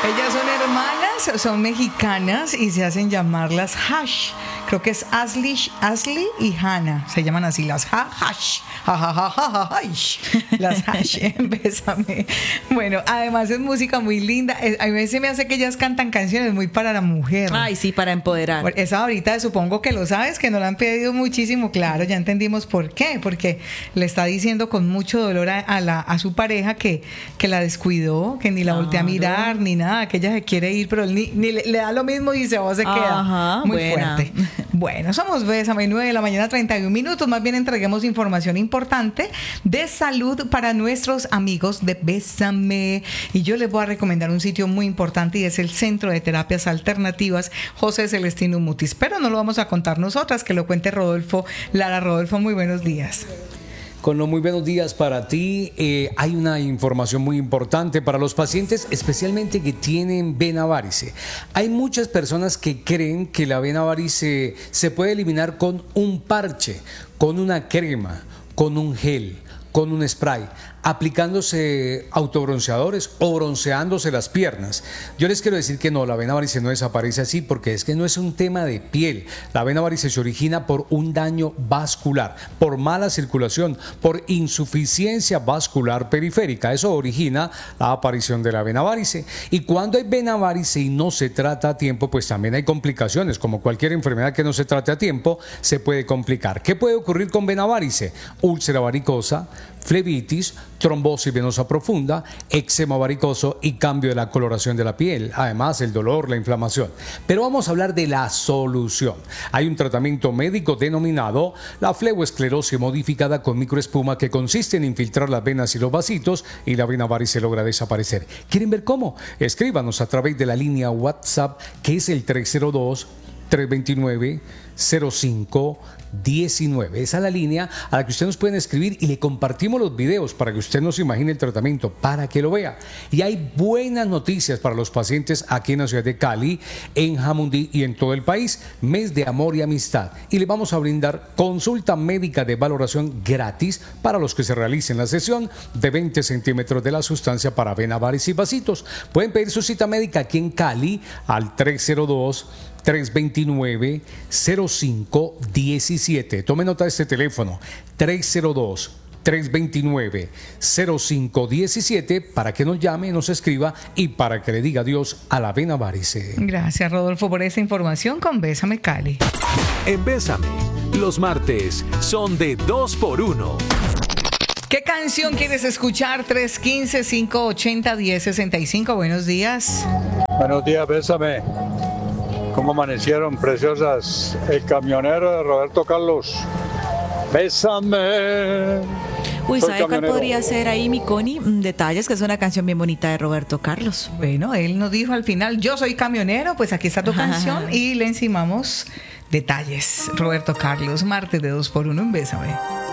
Ellas son hermanas, son mexicanas y se hacen llamar las Hash. Creo que es Ashley y Hannah. Se llaman así, las Hash. Las Hash, Bésame. Bueno, además es música muy linda. A mí se me hace que ellas cantan canciones muy para la mujer. Ay, sí, para empoderar. Esa ahorita supongo que lo sabes, que no la han pedido muchísimo. Claro, ya entendimos por qué. Porque le está diciendo con mucho dolor a su pareja que la descuidó, que ni la voltea a mirar, ni nada, que ella se quiere ir, pero él ni le da lo mismo y se queda. Ajá, muy buena. fuerte. Bueno, somos Bésame, 9 de la mañana, 31 minutos. Más bien entreguemos información importante de salud para nuestros amigos de Bésame. Y yo les voy a recomendar un sitio muy importante y es el Centro de Terapias Alternativas José Celestino Mutis. Pero no lo vamos a contar nosotras, que lo cuente Rodolfo. Lara, Rodolfo, muy buenos días. Con los muy buenos días para ti. Hay una información muy importante para los pacientes, especialmente que tienen vena varice. Hay muchas personas que creen que la vena varice se puede eliminar con un parche, con una crema, con un gel, con un spray, aplicándose autobronceadores o bronceándose las piernas. Yo les quiero decir que no, la vena varice no desaparece así, porque es que no es un tema de piel. La vena varice se origina por un daño vascular, por mala circulación, por insuficiencia vascular periférica. Eso origina la aparición de la vena varice. Y cuando hay vena varice y no se trata a tiempo, pues también hay complicaciones. Como cualquier enfermedad que no se trate a tiempo, se puede complicar. ¿Qué puede ocurrir con vena varice? Úlcera varicosa, flebitis, trombosis venosa profunda, eczema varicoso y cambio de la coloración de la piel, además el dolor, la inflamación. Pero vamos a hablar de la solución. Hay un tratamiento médico denominado la fleboesclerosis modificada con microespuma, que consiste en infiltrar las venas y los vasitos y la vena varice logra desaparecer. ¿Quieren ver cómo? Escríbanos a través de la línea WhatsApp, que es el 302-329-0519. Esa es la línea a la que usted nos pueden escribir y le compartimos los videos para que usted nos imagine el tratamiento, para que lo vea. Y hay buenas noticias para los pacientes aquí en la ciudad de Cali, en Jamundí y en todo el país. Mes de amor y amistad. Y le vamos a brindar consulta médica de valoración gratis para los que se realicen la sesión de 20 centímetros de la sustancia para vena varice y vasitos. Pueden pedir su cita médica aquí en Cali al 302-329-0517. Tome nota de este teléfono, 302-329-0517, para que nos llame, nos escriba y para que le diga adiós a la vena varice. Gracias, Rodolfo, por esa información con Bésame Cali. En Bésame, los martes son de 2x1. ¿Qué canción quieres escuchar? 315-580-1065. Buenos días. Buenos días, Bésame. ¿Cómo amanecieron, preciosas? El camionero de Roberto Carlos. Bésame. Uy, Soy ¿sabe cuál camionero. podría ser ahí, mi Connie? Detalles, que es una canción bien bonita de Roberto Carlos. Bueno, él nos dijo al final, yo soy camionero, pues aquí está tu canción y le encimamos Detalles. Roberto Carlos, martes de 2x1 en Bésame.